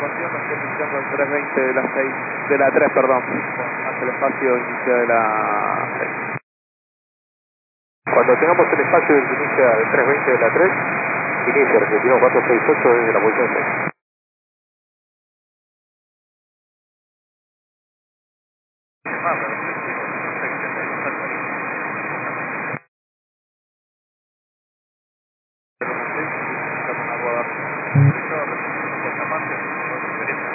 Continuamos iniciando el 320 de la 6, de la 3, perdón, hacia el espacio inicio de la 6. Cuando tengamos el espacio del que inicia el 320 de la 3, inicia, repetimos 468 desde la posición 6.